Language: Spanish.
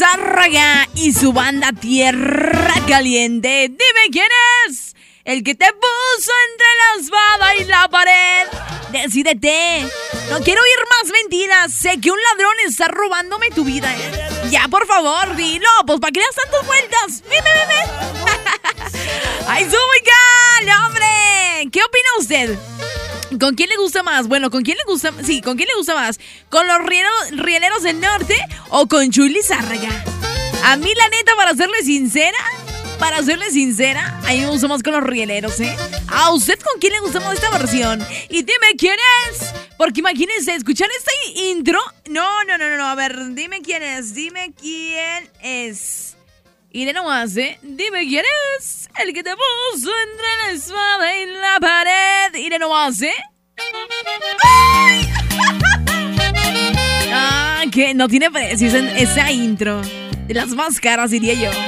Lizárraga y su banda Tierra Caliente. Dime quién es el que te puso entre la espada y la pared. Decídete. No quiero oír más mentiras. Sé que un ladrón está robándome tu vida. Ya, por favor, dilo. Pues ¿para qué le das tantas vueltas? Dime. ¡Ay, súbica! ¡Hombre! ¿Qué opina usted? ¿Con quién le gusta más? Bueno, ¿con quién le gusta? Sí, ¿con quién le gusta más? ¿Con los rieleros del norte o con Chuy Lizárraga? A mí, la neta, para serle sincera, a mí me gusta más con los rieleros, ¿eh? ¿A usted con quién le gusta más esta versión? Y dime quién es. Porque imagínense, escuchar esta intro. No. A ver, dime quién es. Iré nomás, ¿eh? Dime quién es el que te puso entre la espada y la pared. Iré nomás, ¿eh? ¡Ay! Que no tiene precio esa intro. De las más caras, diría yo.